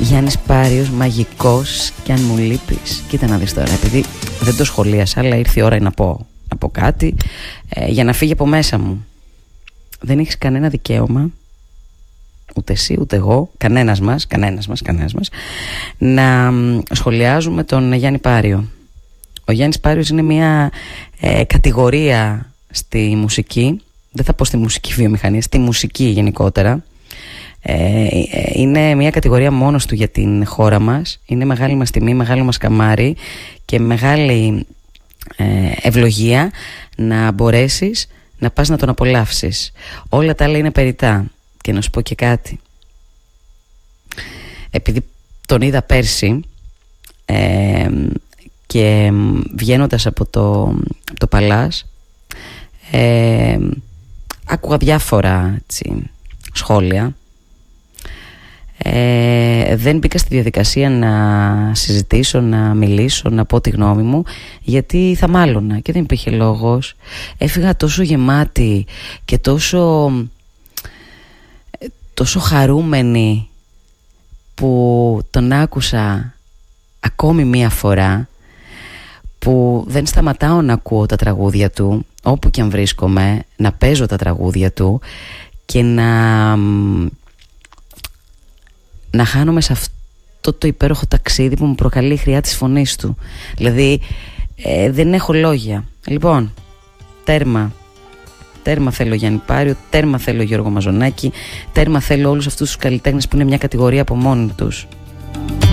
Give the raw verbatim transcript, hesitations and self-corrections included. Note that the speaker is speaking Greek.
Γιάννης Πάριος, μαγικός, και αν μου λείπεις. Κοίτα να δεις τώρα, επειδή δεν το σχολίασα, αλλά ήρθε η ώρα να πω, να πω κάτι ε, για να φύγει από μέσα μου. Δεν έχεις κανένα δικαίωμα, ούτε εσύ ούτε εγώ, κανένας μας, κανένας μας, κανένας μας, να σχολιάζουμε τον Γιάννη Πάριο. Ο Γιάννης Πάριος είναι μια ε, κατηγορία στη μουσική, δεν θα πω στη μουσική βιομηχανία, στη μουσική γενικότερα. Ε, είναι μια κατηγορία μόνος του για την χώρα μας. Είναι μεγάλη μας τιμή, μεγάλο μας καμάρι και μεγάλη ε, ευλογία να μπορέσεις να πας να τον απολαύσεις. Όλα τα άλλα είναι περιτά. Και να σου πω και κάτι, επειδή τον είδα πέρσι ε, και βγαίνοντας από το, το Παλάς ε, άκουγα διάφορα έτσι, σχόλια. Ε, δεν μπήκα στη διαδικασία να συζητήσω, να μιλήσω, να πω τη γνώμη μου, γιατί θα μάλωνα και δεν υπήρχε λόγος. Έφυγα τόσο γεμάτη και τόσο, τόσο χαρούμενη που τον άκουσα ακόμη μία φορά, που δεν σταματάω να ακούω τα τραγούδια του όπου και αν βρίσκομαι, να παίζω τα τραγούδια του και να... να χάνομαι σε αυτό το υπέροχο ταξίδι που μου προκαλεί η χρειά της φωνής του. Δηλαδή ε, δεν έχω λόγια. Λοιπόν, τέρμα. Τέρμα θέλω Γιάννη Πάριο, τέρμα θέλω Γιώργο Μαζονάκη, τέρμα θέλω όλους αυτούς τους καλλιτέχνες που είναι μια κατηγορία από μόνοι τους.